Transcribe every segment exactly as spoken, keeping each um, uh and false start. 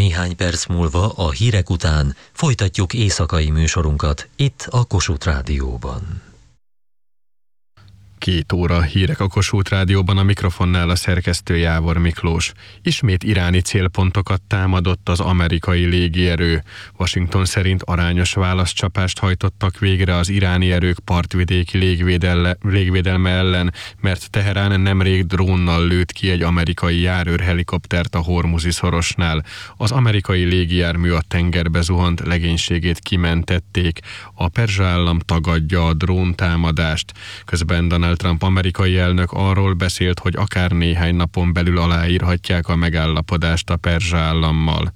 Néhány perc múlva a hírek után folytatjuk éjszakai műsorunkat itt a Kossuth Rádióban. Két óra hírek a Kossuth Rádióban, a mikrofonnál a szerkesztő Jávor Miklós. Ismét iráni célpontokat támadott az amerikai légierő. Washington szerint arányos válaszcsapást hajtottak végre az iráni erők partvidéki légvédele, légvédelme ellen, mert Teherán nemrég drónnal lőtt ki egy amerikai járőrhelikoptert a Hormuzi szorosnál. Az amerikai légijármű a tengerbe zuhant, legénységét kimentették. A perzsa állam tagadja a dróntámadást. Közben Donald Trump amerikai elnök arról beszélt, hogy akár néhány napon belül aláírhatják a megállapodást a perzsa állammal.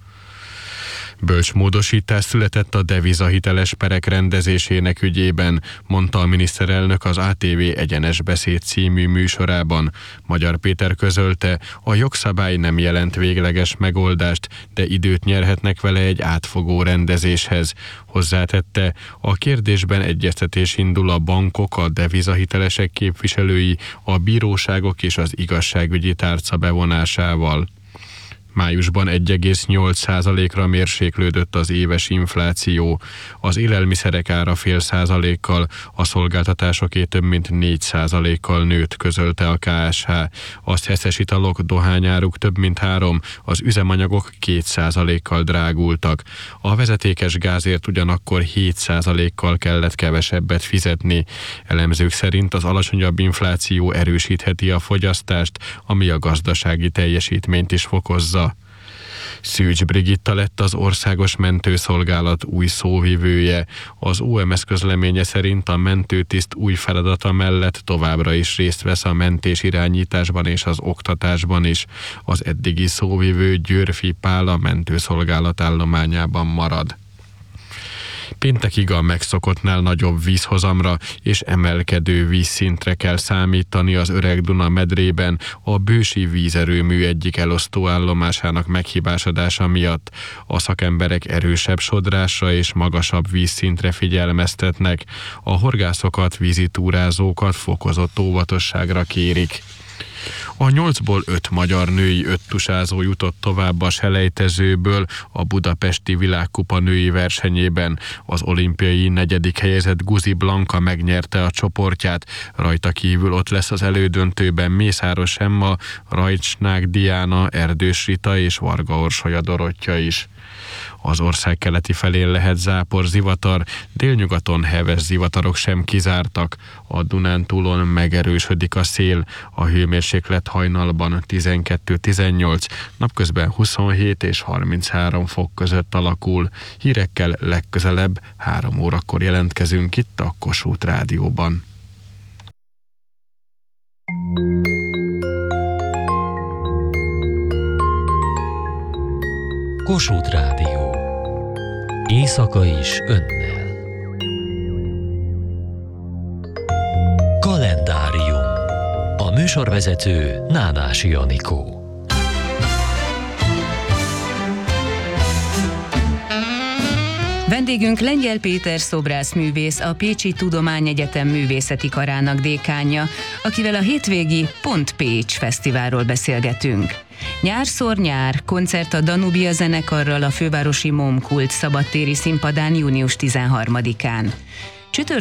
Bölcs módosítás született a devizahiteles perek rendezésének ügyében, mondta a miniszterelnök az á té vé Egyenes Beszéd című műsorában. Magyar Péter közölte, a jogszabály nem jelent végleges megoldást, de időt nyerhetnek vele egy átfogó rendezéshez. Hozzátette, a kérdésben egyeztetés indul a bankok, a devizahitelesek képviselői, a bíróságok és az igazságügyi tárca bevonásával. Májusban egy egész nyolc százalékra mérséklődött az éves infláció, az élelmiszerek ára fél százalékkal, a szolgáltatásoké több mint négy százalékkal nőtt, közölte a ká es há. A szeszes italok, dohányáruk több mint három, az üzemanyagok két százalékkal drágultak. A vezetékes gázért ugyanakkor hét százalékkal kellett kevesebbet fizetni. Elemzők szerint az alacsonyabb infláció erősítheti a fogyasztást, ami a gazdasági teljesítményt is fokozza. Szűcs Brigitta lett az Országos Mentőszolgálat új szóvivője. Az o em es közleménye szerint a mentőtiszt új feladata mellett továbbra is részt vesz a mentés irányításban és az oktatásban is. Az eddigi szóvivő Győrfi Pál a mentőszolgálat állományában marad. Péntekig a megszokottnál nagyobb vízhozamra és emelkedő vízszintre kell számítani az Öreg-Duna medrében a Bősi vízerőmű egyik elosztóállomásának meghibásodása miatt. A szakemberek erősebb sodrásra és magasabb vízszintre figyelmeztetnek. A horgászokat, vízitúrázókat fokozott óvatosságra kérik. A nyolcból öt magyar női öttusázó jutott tovább a selejtezőből a budapesti világkupa női versenyében. Az olimpiai negyedik helyezett Guzi Blanka megnyerte a csoportját, rajta kívül ott lesz az elődöntőben Mészáros Emma, Rajcsnák Diana, Erdős Rita és Varga Orsolya Dorottya is. Az ország keleti felén lehet zápor, zivatar, délnyugaton heves zivatarok sem kizártak. A Dunántúlon megerősödik a szél, a hőmérséklet hajnalban tizenkettő-tizennyolc, napközben huszonhét és harminchárom fok között alakul. Hírekkel legközelebb három órakor jelentkezünk itt a Kossuth Rádióban. Kossuth Rádió. Éjszaka is önnel. Kalendárium. A műsorvezető Nánási Anikó. Vendégünk Lengyel Péter szobrászművész, a Pécsi Tudományegyetem művészeti karának dékánja, akivel a hétvégi Pont Pécs fesztiválról beszélgetünk. Nyárszor nyár, koncert a Danubia zenekarral a fővárosi MOM Kult szabadtéri színpadán június tizenharmadikán.